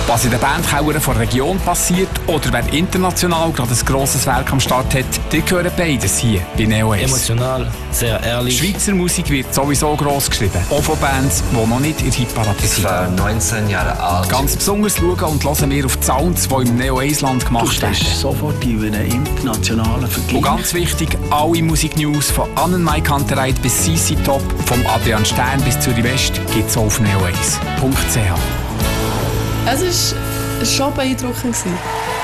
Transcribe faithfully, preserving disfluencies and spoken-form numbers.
Was in den Bandkellern der Region passiert oder wer international gerade ein grosses Werk am Start hat, die gehören beides hier bei Neo eins. Emotional, sehr ehrlich. Schweizer Musik wird sowieso gross geschrieben, auch von Bands, die noch nicht in der Hitparade sind. Ich war neunzehn Jahre alt. Ganz besonders schauen und hören wir auf die Sounds, die im Neo eins Land gemacht werden. Du stehst sofort in einem internationalen Vergleich. Und ganz wichtig, alle Musiknews von Annen Mai Kantereit bis C C Top, vom Adrian Stern bis Zürich West, gibt es auf neo eins punkt c h. Es war schon beeindruckend.